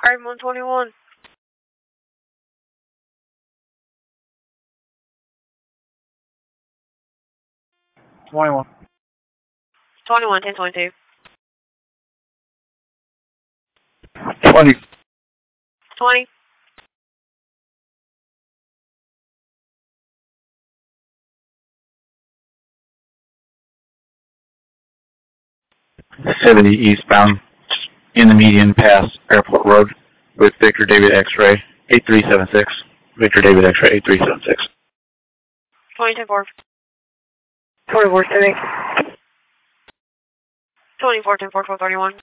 Alright, 121. 21. 21, 1022. 20. 20. 70 eastbound in the median past Airport Road with Victor David X-ray 8376. Victor David X-ray 8376. 2010-4. 24 city. 24, 10-4, 431.